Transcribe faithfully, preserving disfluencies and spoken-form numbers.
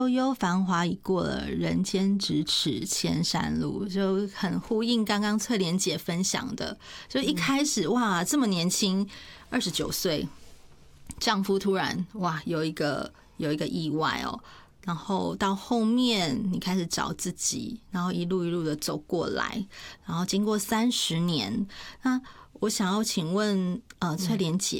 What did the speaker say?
悠悠繁华已过了，人间咫尺千山路，就很呼应刚刚翠莲姐分享的。就一开始哇，这么年轻，二十九岁，丈夫突然哇有一个有一个意外哦，然后到后面你开始找自己，然后一路一路的走过来，然后经过三十年，那我想要请问呃翠莲姐。